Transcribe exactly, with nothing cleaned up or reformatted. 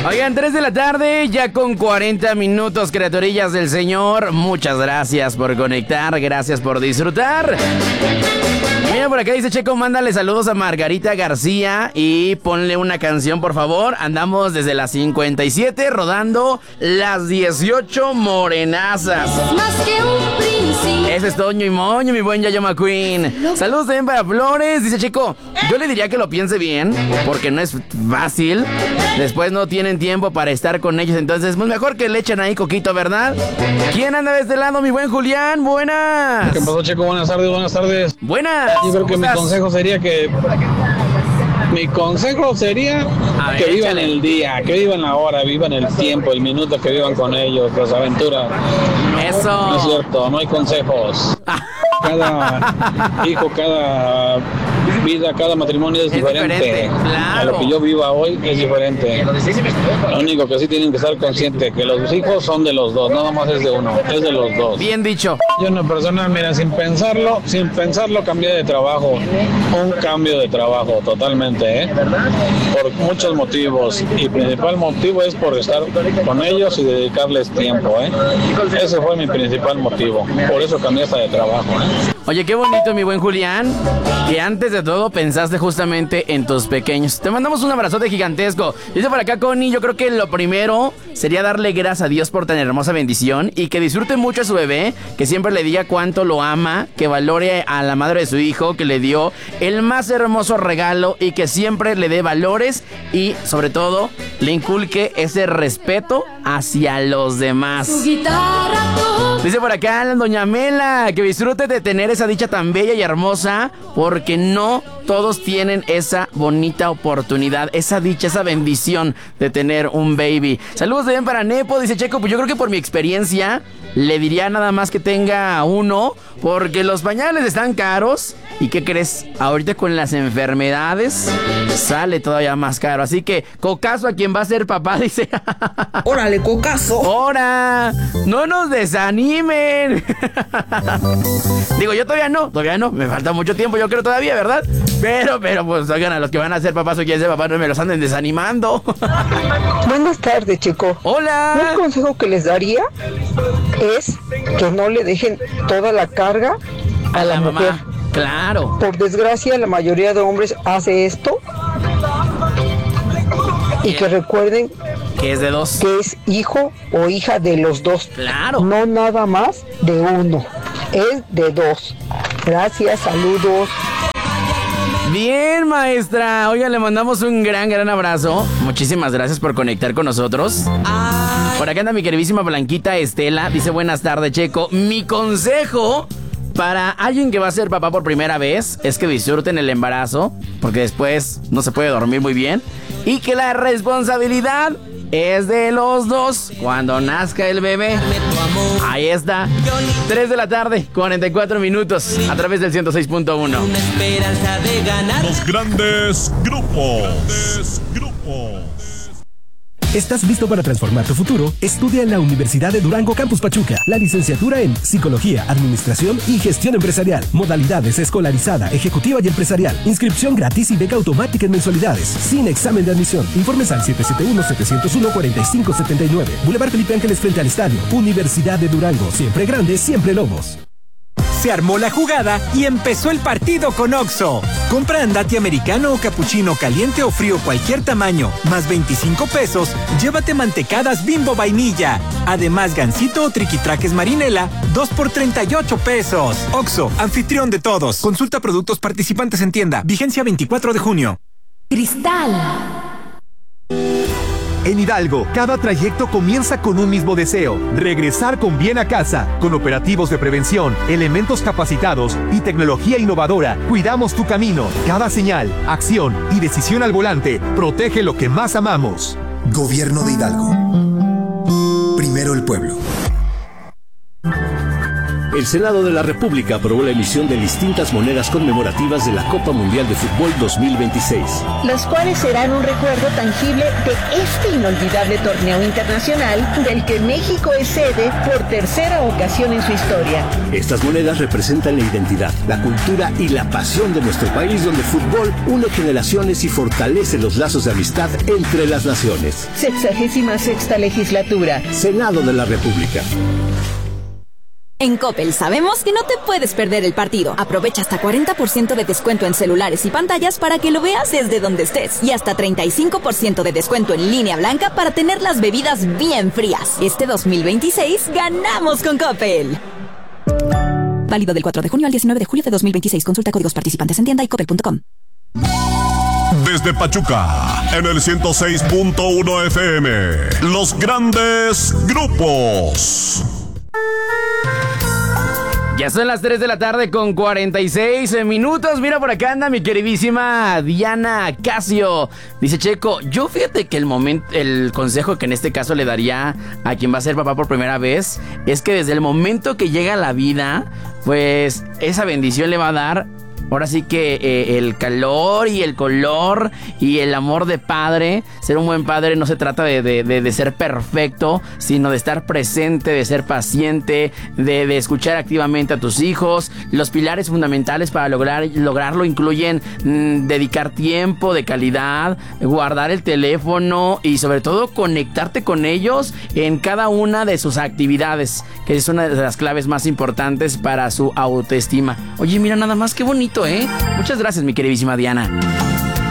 Oigan, tres de la tarde, ya con cuarenta minutos, criaturillas del Señor. Muchas gracias por conectar, gracias por disfrutar. Mira, por acá dice Checo, mándale saludos a Margarita García y ponle una canción, por favor. Andamos desde las cincuenta y siete rodando las dieciocho morenazas. Más que un príncipe. Ese es Toño y Moño, mi buen Yayo McQueen. Saludos también para Flores. Dice Checo, yo le diría que lo piense bien, porque no es fácil. Después no tienen tiempo para estar con ellos, entonces pues mejor que le echen ahí coquito, ¿verdad? ¿Quién anda de este lado, mi buen Julián? Buenas. ¿Qué pasó, Checo? Buenas tardes, buenas tardes. Buenas. Yo creo que mi consejo sería que... Mi consejo sería ver, que vivan échale. el día, que vivan la hora, vivan el tiempo, el minuto, que vivan con ellos, las aventuras. Eso. No es cierto, no hay consejos. Cada hijo, cada vida, cada matrimonio es, Es diferente. diferente, claro. A lo que yo viva hoy es diferente. Lo único que sí tienen que estar conscientes que los hijos son de los dos, nada más es de uno, es de los dos. Bien dicho. Yo en lo personal, mira, sin pensarlo, sin pensarlo cambié de trabajo, un cambio de trabajo totalmente, ¿eh? Por muchos motivos, y el principal motivo es por estar con ellos y dedicarles tiempo, ¿eh? Ese fue mi principal motivo, por eso cambié hasta de trabajo, ¿eh? Oye, qué bonito, mi buen Julián, que antes de todo pensaste justamente en tus pequeños. Te mandamos un abrazote gigantesco. Dice por acá Connie, yo creo que lo primero sería darle gracias a Dios por tan hermosa bendición y que disfrute mucho a su bebé, que siempre le diga cuánto lo ama, que valore a la madre de su hijo, que le dio el más hermoso regalo y que siempre le dé valores y, sobre todo, le inculque ese respeto hacia los demás. Su guitarra toca. Dice por acá la doña Mela, que disfrute de tener esa dicha tan bella y hermosa, porque no todos tienen esa bonita oportunidad, esa dicha, esa bendición de tener un baby. Saludos también para Nepo, dice Checo, pues yo creo que por mi experiencia le diría nada más que tenga uno, porque los pañales están caros. ¿Y qué crees? Ahorita con las enfermedades sale todavía más caro. Así que cocazo a quien va a ser papá, dice. ¡Órale, cocazo! ¡Hora! ¡No nos desanimen! Digo, yo todavía no, todavía no. Me falta mucho tiempo, yo creo todavía, ¿verdad? Pero, pero, pues, oigan, a los que van a ser papás o quieren ser papás, no me los anden desanimando. Buenas tardes, Checo. ¡Hola! Un consejo que les daría es que no le dejen toda la carga a, A la, la mujer. mamá. Claro. Por desgracia, la mayoría de hombres hace esto. Y que recuerden Que es de dos. que es hijo o hija de los dos. Claro. No nada más de uno. Es de dos. Gracias, saludos. Bien, maestra. Oiga, le mandamos un gran, gran abrazo. Muchísimas gracias por conectar con nosotros. Por acá anda mi queridísima Blanquita Estela. Dice, buenas tardes, Checo. Mi consejo para alguien que va a ser papá por primera vez es que disfruten el embarazo, porque después no se puede dormir muy bien. Y que la responsabilidad es de los dos cuando nazca el bebé. Ahí está. tres de la tarde, cuarenta y cuatro minutos, a través del ciento seis punto uno. Los grandes grupos. Grupos. ¿Estás listo para transformar tu futuro? Estudia en la Universidad de Durango Campus Pachuca la licenciatura en Psicología, Administración y Gestión Empresarial. Modalidades escolarizada, ejecutiva y empresarial. Inscripción gratis y beca automática en mensualidades. Sin examen de admisión. Informes al siete siete uno, siete cero uno, cuatro cinco siete nueve. Boulevard Felipe Ángeles frente al estadio. Universidad de Durango. Siempre grande, siempre Lobos. Se armó la jugada y empezó el partido con Oxxo. Compra andati americano o capuchino caliente o frío cualquier tamaño, más veinticinco pesos, llévate mantecadas Bimbo vainilla. Además, gansito o triquitraques marinela, dos por treinta y ocho pesos. Oxxo, anfitrión de todos. Consulta productos participantes en tienda. Vigencia veinticuatro de junio. Cristal. En Hidalgo, cada trayecto comienza con un mismo deseo: regresar con bien a casa. Con operativos de prevención, elementos capacitados y tecnología innovadora, cuidamos tu camino. Cada señal, acción y decisión al volante protege lo que más amamos. Gobierno de Hidalgo. Primero el pueblo. El Senado de la República aprobó la emisión de distintas monedas conmemorativas de la Copa Mundial de Fútbol dos mil veintiséis. Las cuales serán un recuerdo tangible de este inolvidable torneo internacional del que México es sede por tercera ocasión en su historia. Estas monedas representan la identidad, la cultura y la pasión de nuestro país, donde el fútbol une generaciones y fortalece los lazos de amistad entre las naciones. Sexagésima sexta legislatura. Senado de la República. En Coppel sabemos que no te puedes perder el partido. Aprovecha hasta cuarenta por ciento de descuento en celulares y pantallas para que lo veas desde donde estés. Y hasta treinta y cinco por ciento de descuento en línea blanca para tener las bebidas bien frías. Este dos mil veintiséis ganamos con Coppel. Válido del cuatro de junio al diecinueve de julio de dos mil veintiséis. Consulta códigos participantes en tienda y coppel punto com. Desde Pachuca, en el ciento seis punto uno F M, los grandes grupos. Ya son las tres de la tarde con cuarenta y seis minutos. Mira, por acá anda mi queridísima Diana Casio. Dice Checo, yo fíjate que el momento, el consejo que en este caso le daría a quien va a ser papá por primera vez es que desde el momento que llega a la vida, pues esa bendición le va a dar. Ahora sí que eh, el calor y el color y el amor de padre. Ser un buen padre no se trata de, de, de, de ser perfecto, sino de estar presente, de ser paciente, de, de escuchar activamente a tus hijos. Los pilares fundamentales para lograr, lograrlo incluyen mmm, dedicar tiempo de calidad, guardar el teléfono y sobre todo conectarte con ellos en cada una de sus actividades, que es una de las claves más importantes para su autoestima. Oye, mira nada más, qué bonito, ¿eh? Muchas gracias, mi queridísima Diana.